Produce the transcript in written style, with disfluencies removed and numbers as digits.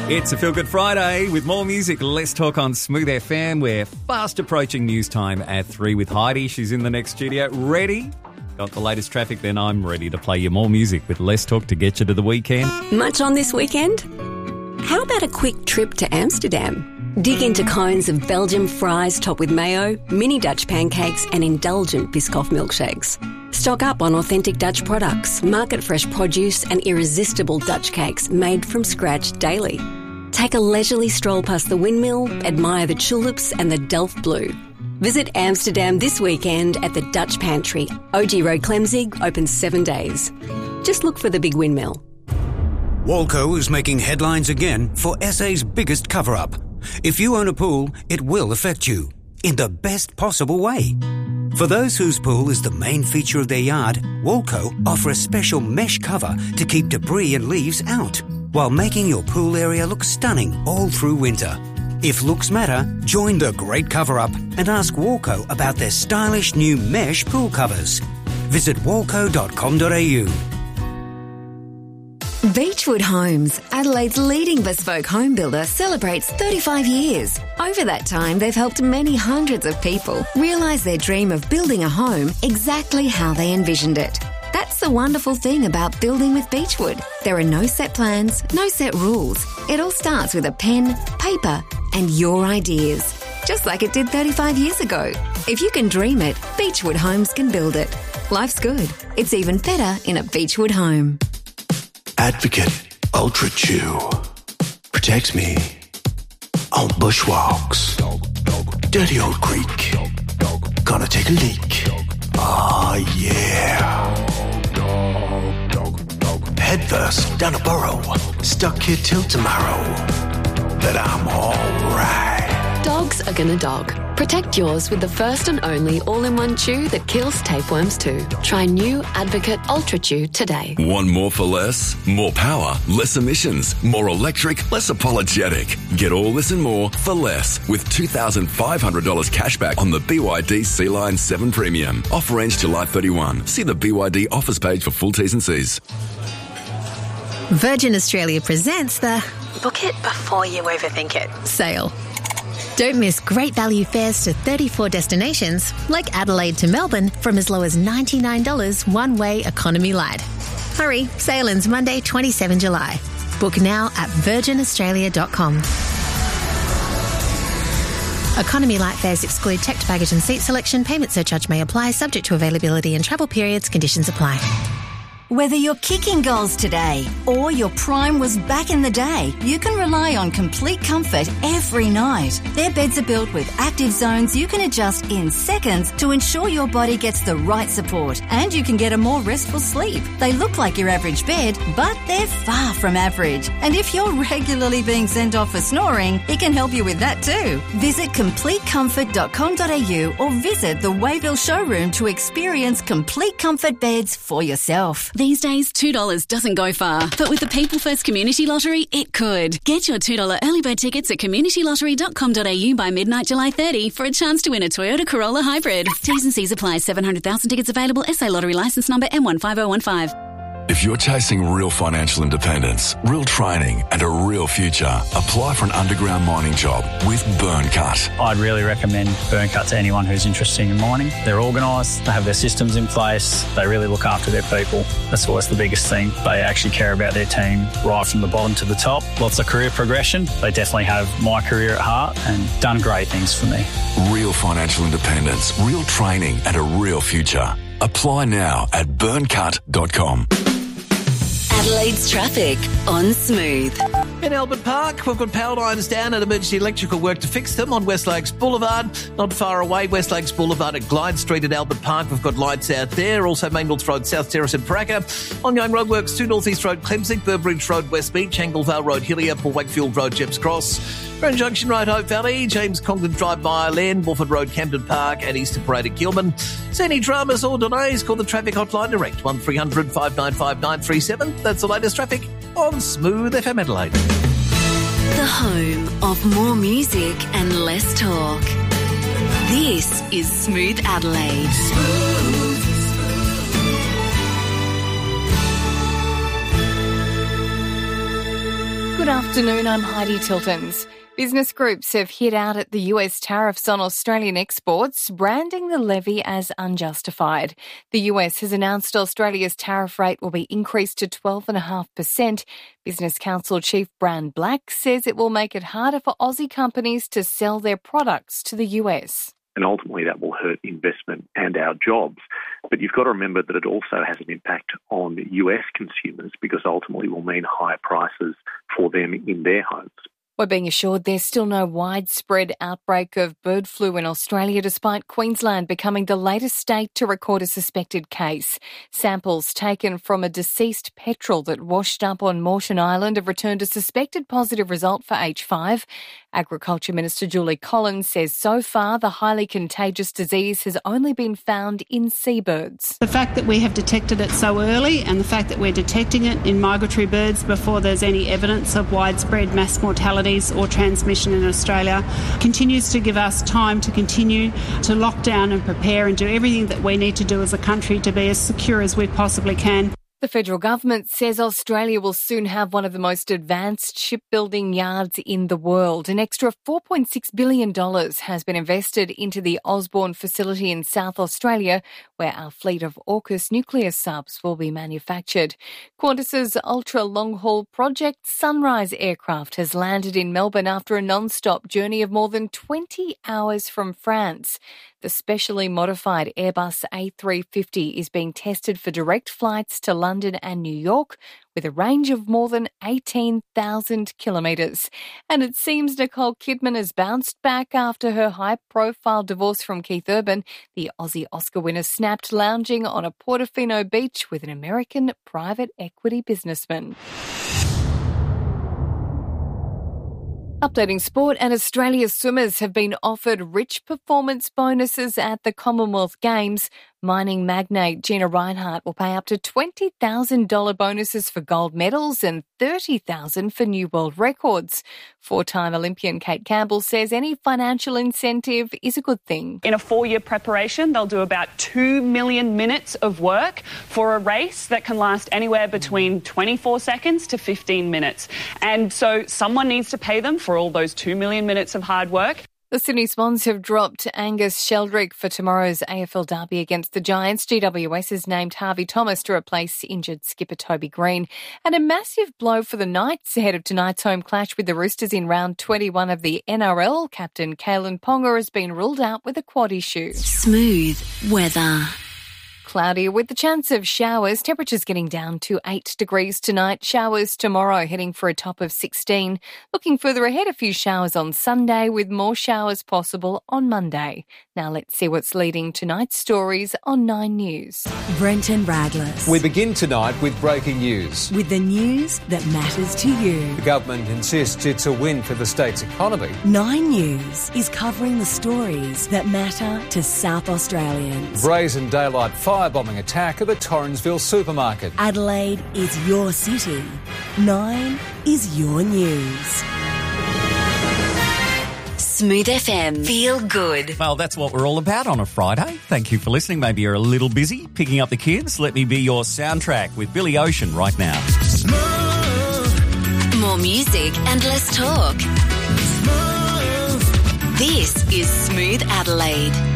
It's a Feel Good Friday with more music. Let's talk on Smooth FM. We're fast approaching news time at 3 with Heidi. She's in the next studio. Ready? Got the latest traffic? Then I'm ready to play you more music with Let's Talk to get you to the weekend. Much on this weekend? How about a quick trip to Amsterdam? Dig into cones of Belgian fries topped with mayo, mini Dutch pancakes and indulgent Biscoff milkshakes. Stock up on authentic Dutch products, market-fresh produce and irresistible Dutch cakes made from scratch daily. Take a leisurely stroll past the windmill, admire the tulips and the Delft Blue. Visit Amsterdam this weekend at the Dutch Pantry. OG Road Clemzig, open 7 days. Just look for the big windmill. Walco is making headlines again for SA's biggest cover-up. If you own a pool, it will affect you in the best possible way. For those whose pool is the main feature of their yard, Walco offer a special mesh cover to keep debris and leaves out, while making your pool area look stunning all through winter. If looks matter, join the great cover-up and ask Walco about their stylish new mesh pool covers. Visit walco.com.au. Beechwood Homes, Adelaide's leading bespoke home builder, celebrates 35 years. Over that time, they've helped many hundreds of people realise their dream of building a home exactly how they envisioned it. That's the wonderful thing about building with Beechwood. There are no set plans, no set rules. It all starts with a pen, paper, and your ideas. Just like it did 35 years ago. If you can dream it, Beechwood Homes can build it. Life's good. It's even better in a Beechwood home. Advocate Ultra Chew protects me on bushwalks. Dirty old creek. Gonna take a leak. Ah, yeah. Head first down a burrow. Stuck here till tomorrow. But I'm alright. Dogs are gonna dog. Protect yours with the first and only all-in-one chew that kills tapeworms too. Try new Advocate Ultra Chew today. Want more for less? More power, less emissions, more electric, less apologetic. Get all this and more for less with $2,500 cashback on the BYD Sea-Line 7 Premium. Offer ends July 31. See the BYD offers page for full T's and C's. Virgin Australia presents the Book it before you overthink it sale. Don't miss great value fares to 34 destinations like Adelaide to Melbourne from as low as $99 one-way economy light. Hurry, sale ends Monday 27 July. Book now at virginaustralia.com. Economy light fares exclude checked baggage and seat selection. Payment surcharge may apply, subject to availability and travel periods. Conditions apply. Whether you're kicking goals today or your prime was back in the day, you can rely on Complete Comfort every night. Their beds are built with active zones you can adjust in seconds to ensure your body gets the right support and you can get a more restful sleep. They look like your average bed, but they're far from average. And if you're regularly being sent off for snoring, it can help you with that too. Visit CompleteComfort.com.au or visit the Wayville showroom to experience Complete Comfort beds for yourself. These days, $2 doesn't go far, but with the People First Community Lottery, it could. Get your $2 early bird tickets at communitylottery.com.au by midnight July 30 for a chance to win a Toyota Corolla Hybrid. T's and C's apply. 700,000 tickets available. SA Lottery licence number M15015. If you're chasing real financial independence, real training and a real future, apply for an underground mining job with Burncut. I'd really recommend Burncut to anyone who's interested in mining. They're organised, they have their systems in place, they really look after their people. That's always the biggest thing. They actually care about their team right from the bottom to the top. Lots of career progression. They definitely have my career at heart and done great things for me. Real financial independence, real training and a real future. Apply now at burncut.com. Adelaide's traffic on Smooth. In Albert Park, we've got power lines down and emergency electrical work to fix them on West Lakes Boulevard. Not far away, West Lakes Boulevard at Glyde Street at Albert Park. We've got lights out there. Also, Main North Road, South Terrace and Paraka. Ongoing roadworks, 2 North East Road, Clemzig, Burbridge Road, West Beach, Anglevale Road, Hillier, Port Wakefield Road, Jeps Cross. Grand Junction Road, Hope Valley, James Congdon Drive, Mile Morford Road, Camden Park and Easter Parade at Gilman. See any dramas or delays, call the traffic hotline direct, 1300 595 937. That's the latest traffic on Smooth FM Adelaide. The home of more music and less talk. This is Smooth Adelaide. Good afternoon, I'm Heidi Tiltons. Business groups have hit out at the US tariffs on Australian exports, branding the levy as unjustified. The US has announced Australia's tariff rate will be increased to 12.5%. Business Council Chief Brand Black says it will make it harder for Aussie companies to sell their products to the US. And ultimately that will hurt investment and our jobs. But you've got to remember that it also has an impact on US consumers because ultimately will mean higher prices for them in their homes. We're being assured there's still no widespread outbreak of bird flu in Australia, despite Queensland becoming the latest state to record a suspected case. Samples taken from a deceased petrel that washed up on Moreton Island have returned a suspected positive result for H5. Agriculture Minister Julie Collins says so far the highly contagious disease has only been found in seabirds. The fact that we have detected it so early and the fact that we're detecting it in migratory birds before there's any evidence of widespread mass mortality or transmission in Australia continues to give us time to continue to lock down and prepare and do everything that we need to do as a country to be as secure as we possibly can. The federal government says Australia will soon have one of the most advanced shipbuilding yards in the world. An extra $4.6 billion has been invested into the Osborne facility in South Australia, where our fleet of AUKUS nuclear subs will be manufactured. Qantas's ultra-long-haul project Sunrise aircraft has landed in Melbourne after a non-stop journey of more than 20 hours from France. The specially modified Airbus A350 is being tested for direct flights to London and New York with a range of more than 18,000 kilometres. And it seems Nicole Kidman has bounced back after her high-profile divorce from Keith Urban. The Aussie Oscar winner snapped lounging on a Portofino beach with an American private equity businessman. Updating sport, and Australia's swimmers have been offered rich performance bonuses at the Commonwealth Games. Mining magnate Gina Rinehart will pay up to $20,000 bonuses for gold medals and $30,000 for new world records. Four-time Olympian Kate Campbell says any financial incentive is a good thing. In a 4-year preparation, they'll do about 2 million minutes of work for a race that can last anywhere between 24 seconds to 15 minutes. And so someone needs to pay them for all those 2 million minutes of hard work. The Sydney Swans have dropped Angus Sheldrick for tomorrow's AFL derby against the Giants. GWS has named Harvey Thomas to replace injured skipper Toby Green. And a massive blow for the Knights ahead of tonight's home clash with the Roosters in round 21 of the NRL. Captain Kalen Ponga has been ruled out with a quad issue. Smooth weather. Cloudy with the chance of showers. Temperatures getting down to 8 degrees tonight. Showers tomorrow, heading for a top of 16. Looking further ahead, a few showers on Sunday with more showers possible on Monday. Now let's see what's leading tonight's stories on 9 News. Brenton Radless. We begin tonight with breaking news. With the news that matters to you. The government insists it's a win for the state's economy. 9 News is covering the stories that matter to South Australians. Brazen daylight firebombing attack at the Torrensville supermarket. Adelaide is your city. 9 is your news. Smooth FM. Feel good. Well, that's what we're all about on a Friday. Thank you for listening. Maybe you're a little busy picking up the kids. Let me be your soundtrack with Billy Ocean right now. Smooth. More music and less talk. Smooth. This is Smooth Adelaide.